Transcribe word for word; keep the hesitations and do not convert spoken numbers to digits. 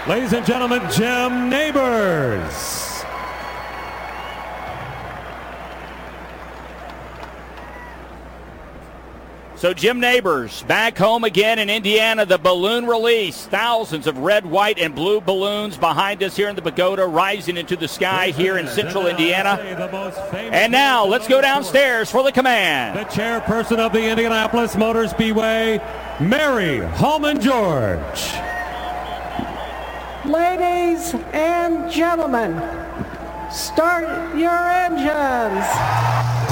Ladies and gentlemen, Jim Nabors. So Jim Nabors back home again in Indiana. The balloon release. Thousands of red, white, and blue balloons behind us here in the pagoda, rising into the sky here in central Indiana. And now let's go downstairs for the command. The chairperson of the Indianapolis Motor Speedway, Mary Holman George. Ladies and gentlemen, start your engines.